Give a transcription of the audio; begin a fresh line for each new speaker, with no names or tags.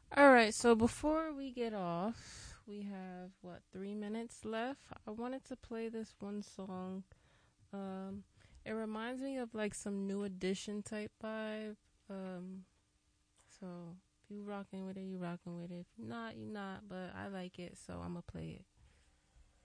All right, so before we get off, we have what 3 minutes left. I wanted to play this one song. Um, it reminds me of like some new edition type vibe. Um, so if you rocking with it, you rocking with it. If you're not, you not. But I like it, so I'm gonna play it.